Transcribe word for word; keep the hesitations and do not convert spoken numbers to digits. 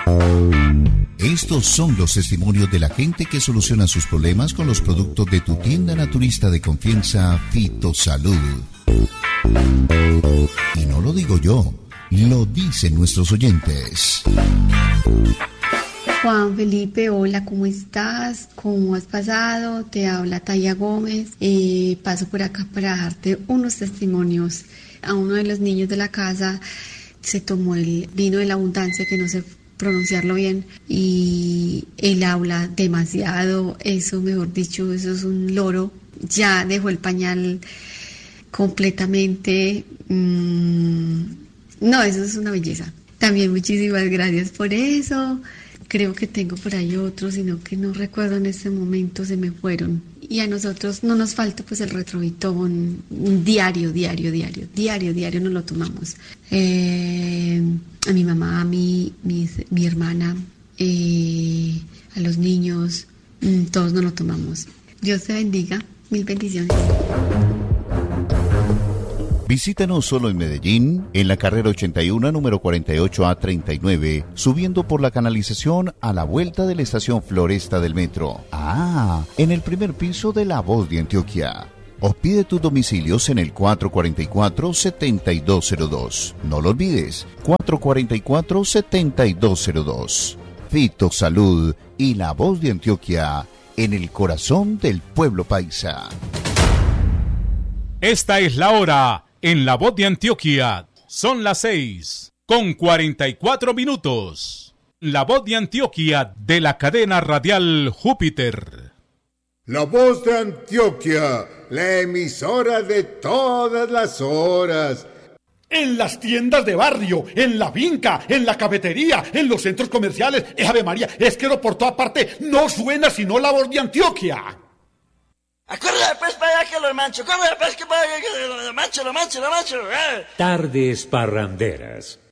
Estos son los testimonios de la gente que soluciona sus problemas con los productos de tu tienda naturista de confianza, Fitosalud. Y no lo digo yo, lo dicen nuestros oyentes. Juan Felipe, hola, ¿cómo estás? ¿Cómo has pasado? Te habla Taya Gómez. Eh, paso por acá para darte unos testimonios. A uno de los niños de la casa se tomó el vino de la abundancia, que no sé pronunciarlo bien, y él habla demasiado, eso mejor dicho, eso es un loro, ya dejó el pañal completamente, mmm, no, eso es una belleza. También muchísimas gracias por eso. Creo que tengo por ahí otros, sino que no recuerdo en este momento, se me fueron. Y a nosotros no nos falta pues el retrovitón, un diario, diario, diario, diario, diario nos lo tomamos. Eh, a mi mamá, a mí, mi, mi hermana, eh, a los niños, todos nos lo tomamos. Dios te bendiga, mil bendiciones. Visítanos solo en Medellín, en la carrera ochenta y uno, número cuarenta y ocho A treinta y nueve, subiendo por la canalización a la vuelta de la estación Floresta del metro. Ah, en el primer piso de La Voz de Antioquia. O pide tus domicilios en el cuatro cuatro cuatro, siete dos cero dos. No lo olvides, cuatro cuatro cuatro, siete dos cero dos. Fitosalud y La Voz de Antioquia, en el corazón del pueblo paisa. Esta es la hora en La Voz de Antioquia. Son las seis con cuarenta y cuatro minutos. La Voz de Antioquia de la cadena radial Júpiter. La Voz de Antioquia, la emisora de todas las horas. En las tiendas de barrio, en la finca, en la cafetería, en los centros comerciales. Eh, Ave María, es que no por toda parte no suena sino La Voz de Antioquia. Acuérdate pues para allá que lo mancho, acuérdate pues que para allá que lo mancho, lo mancho, lo mancho. Eh. Tardes parranderas.